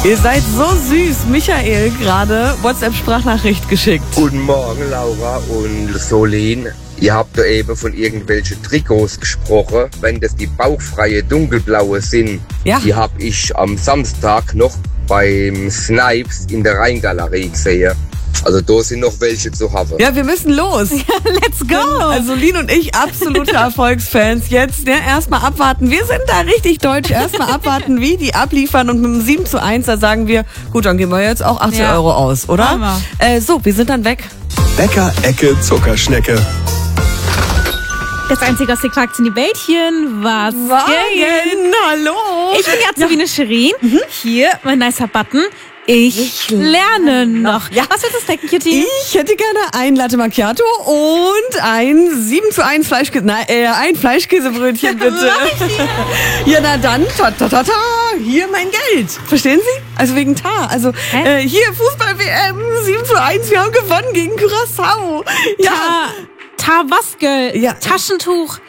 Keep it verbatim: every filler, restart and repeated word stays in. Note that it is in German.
Ihr seid so süß. Michael gerade WhatsApp-Sprachnachricht geschickt. Guten Morgen, Laura und Solin. Ihr habt da eben von irgendwelchen Trikots gesprochen. Wenn das die bauchfreie dunkelblaue sind, Ja. die habe ich am Samstag noch beim Snipes in der Rheingalerie gesehen. Also da sind noch welche zu haben. Ja, wir müssen los. Let's go! Also Lin und ich, absolute Erfolgsfans. Jetzt ne, erstmal abwarten. Wir sind da richtig deutsch. Erstmal abwarten, wie die abliefern. Und mit dem sieben zu eins, da sagen wir, gut, dann geben wir jetzt auch achtzig Ja. Euro aus, oder? Hammer. Äh, so, wir sind dann weg. Bäcker, Ecke, Zuckerschnecke. Das einzige aus den Quackchen, die Bällchen, was Wagen, hallo. Ich bin jetzt Sabine Scherin. Hier, mein nicer Button. Ich, Ich lerne noch. Ja. Was wird das denken, Kitty? Ich hätte gerne ein Latte Macchiato und ein sieben zu eins Fleischkäse, nein, äh, ein Fleischkäsebrötchen, bitte. Ja, na dann, ta, ta, ta, ta, hier mein Geld. Verstehen Sie? Also wegen Ta. Also Hä? äh, hier Fußball-W M, sieben zu eins, wir haben gewonnen gegen Curaçao. Ja. Ta, Ta was, Girl? Ja. Taschentuch.